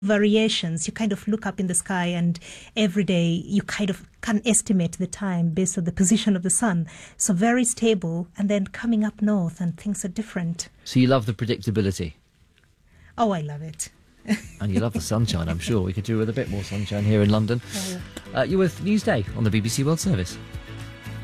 variations. You kind of look up in the sky, and every day you kind of can estimate the time based on the position of the sun. So very stable, and then coming up north and things are different. So you love the predictability? Oh, I love it. And you love the sunshine, I'm sure. We could do with a bit more sunshine here in London. You're with Newsday on the BBC World Service.